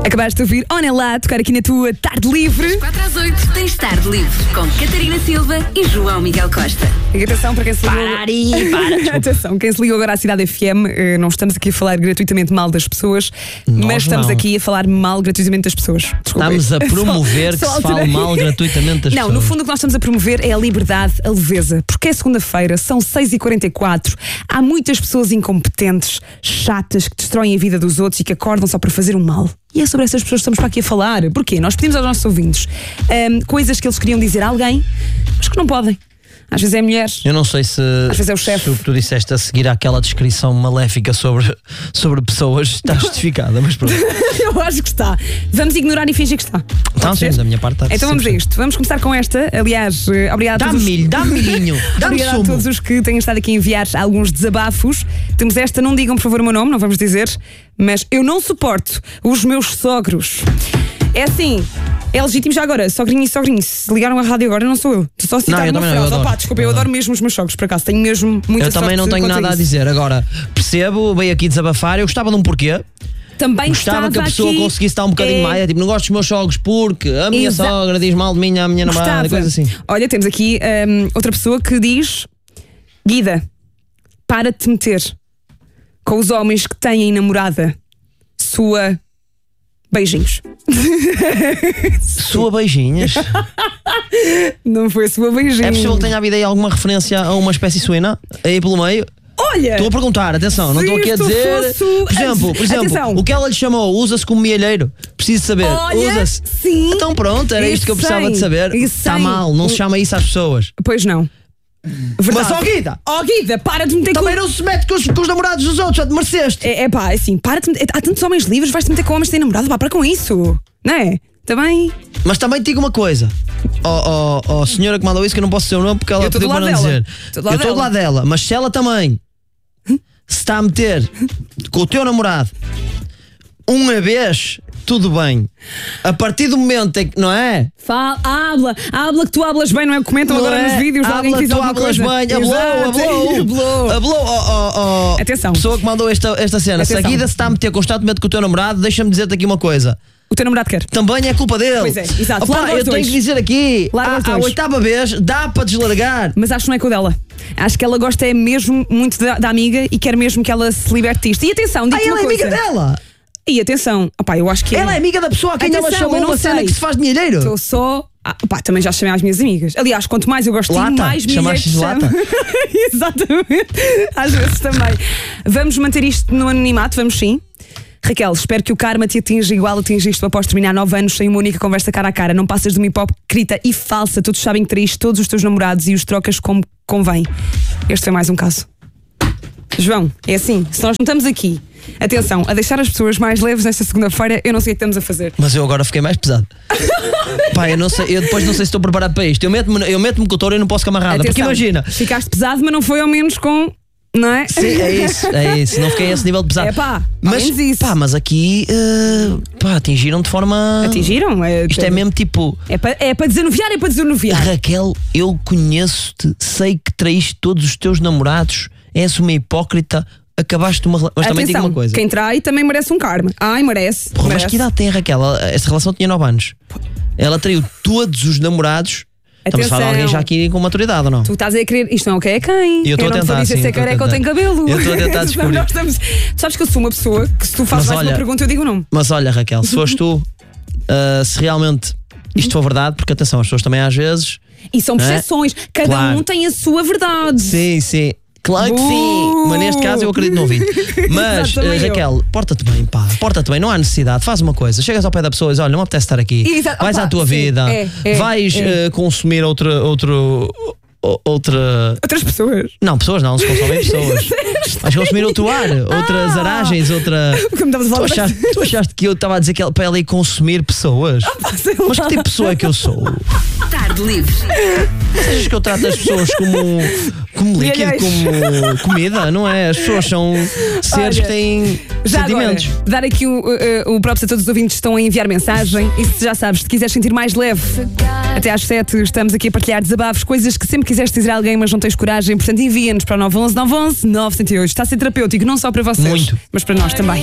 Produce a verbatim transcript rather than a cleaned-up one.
Acabaste de ouvir Onelá tocar aqui na tua Tarde Livre. Das quatro às oito tens Tarde Livre com Catarina Silva e João Miguel Costa. E atenção para quem se ligou. Para aí, para. Atenção, quem se ligou agora à Cidade F M, não estamos aqui a falar gratuitamente mal das pessoas, Nós mas estamos não. aqui a falar mal gratuitamente das pessoas. Desculpem. Estamos a promover Só- que só se fale alterei. mal gratuitamente das Não, pessoas. no fundo o que nós estamos a promover é a liberdade, a leveza. Porque é segunda-feira, são seis e quarenta e quatro. Há muitas pessoas incompetentes, chatas, que destroem a vida dos outros e que acordam só para fazer o mal. E é sobre essas pessoas que estamos para aqui a falar. Porquê? Nós pedimos aos nossos ouvintes hum, coisas que eles queriam dizer a alguém, mas que não podem. Às vezes é mulher. Eu não sei se, Às vezes é o chefe. se o que tu disseste a seguir àquela descrição maléfica sobre, sobre pessoas está justificada, mas pronto. Eu acho que está. Vamos ignorar e fingir que está. Então, Pode sim, ser? da minha parte está Então vamos a cem por cento. isto. Vamos começar com esta. Aliás, eh, obrigada a Dá-me todos. milho, dá-me milhinho, dá-me Obrigada a sumo. todos os que têm estado aqui a enviar alguns desabafos. Temos esta, não digam por favor o meu nome, não vamos dizer, mas eu não suporto os meus sogros. É assim, é legítimo já agora, sogrinho e sogrinho. Se ligaram à rádio agora, não sou eu. Tu só citar Não, eu uma também não, eu frase. adoro. Opá, desculpa, eu Eu adoro adoro. mesmo os meus sogros, por acaso. Tenho mesmo muita Eu também não sorte tenho quanto nada a isso. dizer. Agora, percebo, veio aqui desabafar. Eu gostava de um porquê. Também Gostava que a pessoa aqui, conseguisse estar um bocadinho é, mais. É tipo, não gosto dos meus sogros porque a minha Exa- sogra diz mal de mim à minha namorada, Gostava. coisa assim. Olha, temos aqui hum, outra pessoa que diz: Guida, para de te meter com os homens que têm namorada sua. Beijinhos. Sua beijinhas. Não foi sua beijinhos. É possível que tenha havido aí alguma referência a uma espécie suína aí pelo meio? Olha! Estou a perguntar, atenção, não Se estou aqui a isto dizer. fosse- Por exemplo, por exemplo Atenção. o que ela lhe chamou, usa-se como mielheiro. Preciso saber. Olha, Usa-se. sim. Então pronto, era Isso isto que eu precisava sei, de saber. isso Está sei. mal, não se chama isso às pessoas. Pois não. Verdade. Mas, ó, Guida! Oh, Guida, para de meter Também com. não se mete com os, com os namorados dos outros, já te mereceste. É, é pá, assim, para de meter. Há tantos homens livres, vais-te meter com homens que têm namorado. Pá, para com isso. Não é? Também. Mas também te digo uma coisa. Ó oh, oh, senhora que mandou isso, que eu não posso dizer o nome porque ela Eu tô do pediu para lado não dela. dizer. Tô do Eu lado estou do dela. lado dela, mas se ela também se está a meter com o teu namorado uma vez, tudo bem. A partir do momento em que, não é? Fala, habla, habla que tu hablas bem, não é? Comentam Não agora é? nos vídeos de alguém que Habla, fez tu alguma hablas coisa. bem, hablou, Exato. hablou, Hablou. hablou, oh, oh, oh. Atenção. Pessoa que mandou esta, esta cena, se a Atenção. Guida se está a meter constantemente com o teu namorado, deixa-me dizer-te aqui uma coisa. O teu namorado quer. Também é culpa dele. Pois é, exato. Opa, Larga os eu tenho dois. que dizer aqui, Larga à, os à dois. oitava vez, dá para deslargar. Mas acho que não é com o dela. Acho que ela gosta é mesmo muito da, da amiga e quer mesmo que ela se liberte disto. E atenção, Ah, digo-te ela uma é coisa. amiga dela. E atenção, opá, eu acho que Ela é amiga da pessoa a quem ela Atenção, chamou eu não uma cena sei. que se faz dinheiro. Estou só. Ah, pá, também já chamei às minhas amigas. Aliás, quanto mais eu gosto de ti, Lata. mais me Chamaste de lata? Exatamente. Às vezes também. Vamos manter isto no anonimato, vamos sim. Raquel, espero que o karma te atinja igual atingiste após terminar nove anos sem uma única conversa cara a cara. Não passas de uma hipócrita e falsa. Todos sabem que traíste todos os teus namorados e os trocas como convém. Este foi mais um caso. João, é assim, se nós não estamos aqui, atenção, a deixar as pessoas mais leves nesta segunda-feira, eu não sei o que estamos a fazer. Mas eu agora fiquei mais pesado. Pá, eu, não sei, eu depois não sei se estou preparado para isto. Eu meto-me eu meto com o touro e não posso ficar amarrada. Porque Atenção, imagina. ficaste pesado, mas não foi ao menos com. Não é? Sim, é isso, é isso. Não fiquei a esse nível de pesado. É pá, ao mas, menos isso. pá, mas aqui uh, pá, atingiram de forma. Atingiram? É, Isto é mesmo tipo. É para é para desanuviar, é para desanuviar. Raquel, eu conheço-te, sei que traíste todos os teus namorados, és uma hipócrita, acabaste uma relação. Mas também digo Atenção, uma coisa. quem trai também merece um karma. Ai, merece. Porra, mas merece. que idade tem a Raquel? Ela- Esta relação tinha nove anos. Ela traiu todos os namorados. Estamos a falar de alguém já aqui com maturidade ou não? Tu estás a querer. Isto não é o que é quem? E eu estou a não tentar, te dizer sim, se é eu estou a careca ou tem tentar. cabelo. Eu estou a tentar Senão descobrir. nós estamos- Tu sabes que eu sou uma pessoa que se tu fazes Mas mais uma olha- pergunta eu digo não. Mas olha, Raquel, se foste tu, uh, se realmente isto for verdade, porque atenção, as pessoas também às vezes. E são Não é? percepções. Cada Claro. um tem a sua verdade. Sim, sim. Claro que sim, Uh! mas neste caso eu acredito no ouvido. Mas, Exato, também uh, eu. Raquel, porta-te bem, pá, porta-te bem, não há necessidade, faz uma coisa, chegas ao pé da pessoa e diz: olha, não me apetece estar aqui, Exato. vais Opa, à tua sim, vida, é, é, vais é. uh, consumir outra, outro, o- outra. Outras pessoas. Não, pessoas não, não se consomem pessoas. Vais consumir outro ar, outras Ah! aragens, outra. Porque me estavas a Tu falar de- achaste, tu achaste que eu estava a dizer que ela, para ela ir consumir pessoas? Sei Mas lá. que tipo de pessoa é que eu sou? Tarde Livre. Achas que eu trato as pessoas como, como líquido, Milhões. como comida? Não é? As pessoas são seres Olha, que têm Já sentimentos. agora, dar aqui o, o, o próprio a todos os ouvintes que estão a enviar mensagem. E se já sabes, se quiseres sentir mais leve, até às sete estamos aqui a partilhar desabafos, coisas que sempre quiseste dizer a alguém, mas não tens coragem. Portanto, envia-nos para o nove um um nove um um nove zero oito. Está a ser terapêutico, não só para vocês, Muito. mas para nós também.